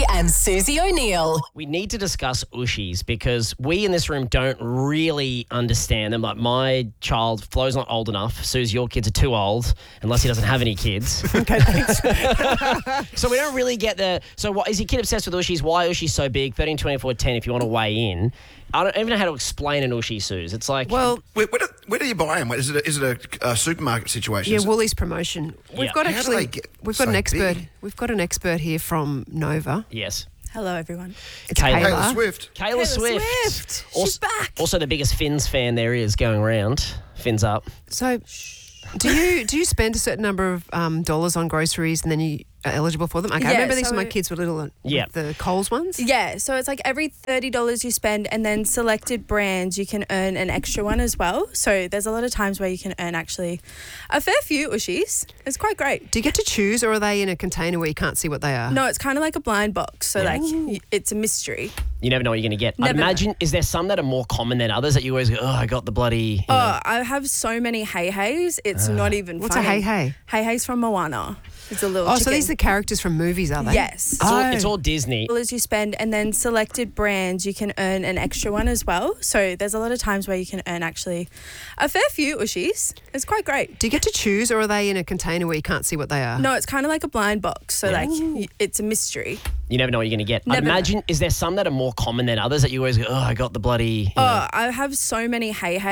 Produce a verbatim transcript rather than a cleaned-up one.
and Susie O'Neill. We need to discuss Ushies because we in this room don't really understand them. Like my child, Flo's not old enough. Susie, your kids are too old, unless he doesn't have any kids. Okay, thanks. So we don't really get the... So what, is your kid obsessed with Ushies? Why Ushies so big? thirteen twenty-four ten if you want to weigh in. I don't even know how to explain an Ushi, Suze. It's like... Well, Where, where, do, where do you buy them? Is it a, is it a, a supermarket situation? yeah, Is it- Woolies promotion. We've Yeah. got How do actually, they get we've got so an expert. big? We've got an expert here from Nova. Yes. Hello, everyone. It's Kayla. Kayla. Taylor Swift. Kayla, Taylor Swift. Swift. She's Also, back. also the biggest Finns fan there is going around. Fins up. So, do you do you spend a certain number of um, dollars on groceries and then you are eligible for them? Okay, I Yeah, remember these so- when my kids were little. Yeah. The Coles ones. Yeah, so it's like every thirty dollars you spend and then selected brands, you can earn an extra one as well. So there's a lot of times where you can earn actually a fair few Ushies. It's quite great. Do you get to choose, or are they in a container where you can't see what they are? No, it's kind of like a blind box. So Yeah. like y- it's a mystery. You never know what you're going to get. I Never know. imagine, is there some that are more common than others that you always go, oh, I got the bloody... you know. Oh, I have so many Hey Heys. It's not even What's funny. a Hey Hey? Hey Hey's from Moana. It's a little Oh, chicken. so these are the characters from movies, are they? Yes. It's, all, Oh. it's all Disney. Dollars you spend and then selected brands, you can earn an extra one as well. So there's a lot of times where you can earn actually a fair few Ushies. It's quite great. Do you get to choose, or are they in a container where you can't see what they are? No, it's kind of like a blind box. So like y- it's a mystery. You never know what you're going to get. I Never know. imagine, is there some that are more common than others that you always go, oh, I got the bloody... you know. Oh, I have so many Hey Hey.